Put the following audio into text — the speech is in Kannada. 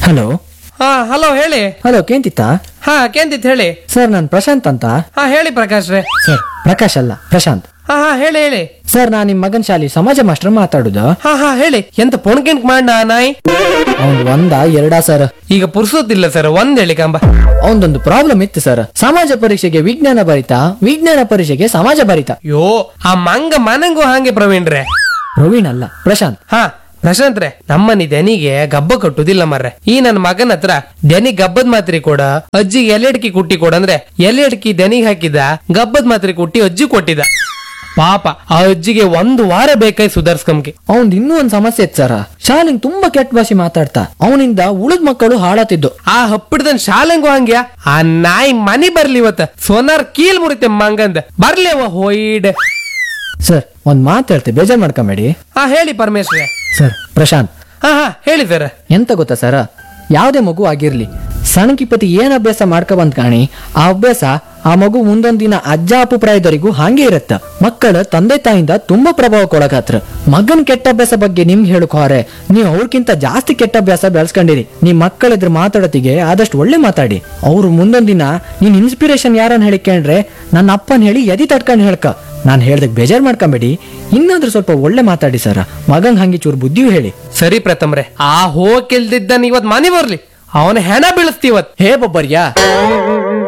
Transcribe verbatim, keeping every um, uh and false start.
ಹಲೋ. ಹಾ ಹಲೋ ಹೇಳಿ. ಹಲೋ ಕೇಂತಿತ್ತ? ಹಾ ಕೇಂದಿತ್ ಹೇಳಿ. ಸರ್ ನಾನು ಪ್ರಶಾಂತ್ ಅಂತ. ಹಾ ಹೇಳಿ ಪ್ರಕಾಶ್ ರೇ. ಸರ್ ಪ್ರಕಾಶ್ ಅಲ್ಲ ಪ್ರಶಾಂತ್. ಹಾ ಹಾ ಹೇಳಿ ಹೇಳಿ. ಸರ್ ನಾನು ನಿಮ್ ಮಗನ್ ಶಾಲಿ ಸಮಾಜ ಮಾಸ್ಟರ್ ಮಾತಾಡುದು. ಹಾ ಹಾ ಹೇಳಿ ಎಂತ ಪೊಣ್ಕೆಂಟ್ ಮಾಡ ನಾಯ್. ಅವ್ನ್ ಒಂದ ಎರಡಾ ಸರ್? ಈಗ ಪುರ್ಸೋತಿಲ್ಲ ಸರ್, ಒಂದ್ ಹೇಳಿ ಕಂಬ. ಅವನದೊಂದು ಪ್ರಾಬ್ಲಮ್ ಇತ್ತು ಸರ್. ಸಮಾಜ ಪರೀಕ್ಷೆಗೆ ವಿಜ್ಞಾನ ಬರಿತ, ವಿಜ್ಞಾನ ಪರೀಕ್ಷೆಗೆ ಸಮಾಜ ಬರಿತ. ಯೋ ಆ ಮಂಗ ಮನಂಗೂ ಹಾಗೆ ಪ್ರವೀಣ್ ರೇ. ಪ್ರವೀಣ್ ಅಲ್ಲ ಪ್ರಶಾಂತ್. ಹಾ ಪ್ರಶಾಂತ್ ರೇ, ನಮ್ಮನಿ ದನಿಗೆ ಗಬ್ಬ ಕಟ್ಟುದಿಲ್ಲ ಮರ್ರೆ. ಈ ನನ್ನ ಮಗನ ಹತ್ರ ದನಿ ಗಬ್ಬದ್ ಮಾತ್ರೆ ಕೊಡ, ಅಜ್ಜಿಗೆ ಎಲೆಡ್ಕಿ ಕುಟ್ಟಿ ಕೊಡ ಅಂದ್ರೆ ಎಲೆಡ್ಕಿ ದನಿಗೆ ಹಾಕಿದ ಗಬ್ಬದ್ ಮಾತ್ರೆ ಕುಟ್ಟಿ ಅಜ್ಜಿ ಕೊಟ್ಟಿದ. ಪಾಪ ಆ ಅಜ್ಜಿಗೆ ಒಂದು ವಾರ ಬೇಕಾಯ್ ಸುಧಾರ್ಸ್ಕಂಗೆ. ಅವನ್ ಇನ್ನೂ ಒಂದ್ ಸಮಸ್ಯೆ ಇತ್ತು ಸರ್. ಶಾಲೆಂಗ್ ತುಂಬಾ ಕೆಟ್ಟ ಭಾಷೆ ಮಾತಾಡ್ತಾ ಅವನಿಂದ ಉಳಿದ ಮಕ್ಕಳು ಹಾಳಾತಿದ್ದು. ಆ ಹಪ್ಪಿಡ್ದನ್ ಶಾಲೆಂಗು ಹಂಗ್ಯಾ. ಆ ನಾಯಿ ಮನಿ ಬರ್ಲಿ ಇವತ್ತ ಸೋನಾರ್ ಕೀಲ್ ಮುರಿತೆ ಮಂಗಂದ ಬರ್ಲೇವ ಹೋಯ್ಡ್. ಸರ್ ಒಂದ್ ಮಾತು ಹೇಳ್ತೆ, ಬೇಜಾರ್ ಮಾಡ್ಕೊಂಬೇಡಿ. ಹಾ ಹೇಳಿ ಪರಮೇಶ್ವರ. ಸರ್ ಪ್ರಶಾಂತ್, ಹಾ ಹಾ ಹೇಳಿ ಸರ್. ಎಂತ ಗೊತ್ತಾ ಸರ, ಯಾವ್ದೇ ಮಗು ಆಗಿರ್ಲಿ ಸಣ್ಣಕಿಪತಿ ಏನ್ ಅಭ್ಯಾಸ ಮಾಡ್ಕೊ ಬಂದ್ ಕಾಣಿ, ಆ ಅಭ್ಯಾಸ ಆ ಮಗು ಮುಂದೊಂದ್ ದಿನ ಅಜ್ಜ ಅಪ್ಪು ಪ್ರಾಯದವರೆಗೂ ಹಾಗೆ ಇರತ್ತ. ಮಕ್ಕಳ ತಂದೆ ತಾಯಿಂದ ತುಂಬಾ ಪ್ರಭಾವ ಕೊಡಕತ್ರ. ಮಗನ್ ಕೆಟ್ಟ ಅಭ್ಯಾಸ ಬಗ್ಗೆ ನಿಮ್ಗೆ ಹೇಳಕ್ ಹೋರೆ ನೀವು ಅವ್ರಕ್ಕಿಂತ ಜಾಸ್ತಿ ಕೆಟ್ಟ ಅಭ್ಯಾಸ ಬೆಳೆಸ್ಕೊಂಡಿರಿ. ನಿಮ್ ಮಕ್ಕಳಿದ್ರ ಮಾತಾಡೋತಿಗೆ ಆದಷ್ಟು ಒಳ್ಳೆ ಮಾತಾಡಿ. ಅವ್ರು ಮುಂದೊಂದ್ ದಿನ ನೀನ್ ಇನ್ಸ್ಪಿರೇಷನ್ ಯಾರನ್ನ ಹೇಳಿಕೊಂಡ್ರೆ ನನ್ನ ಅಪ್ಪನ್ ಹೇಳಿ ಎದಿ ತಡ್ಕೊಂಡ್ ಹೇಳ್ಕ. ನಾನ್ ಹೇಳ್ದಕ್ ಬೇಜಾರ್ ಮಾಡ್ಕೊಂಬೇಡಿ, ಇನ್ನಾದ್ರೂ ಸ್ವಲ್ಪ ಒಳ್ಳೆ ಮಾತಾಡಿ ಸರ. ಮಗಂಗ್ ಹಂಗೆ ಚೂರು ಬುದ್ಧಿಯೂ ಹೇಳಿ. ಸರಿ ಪ್ರಥಮ್ರೆ, ಆ ಹೋಗಿಲ್ದಿದ್ದನ್ ಇವತ್ ಮನೆ ಬರ್ಲಿ, ಅವನ ಹೆಣ ಬೀಳಿಸ್ತೀವತ್. ಹೇ ಬೊಬ್ಬರ್ಯಾ.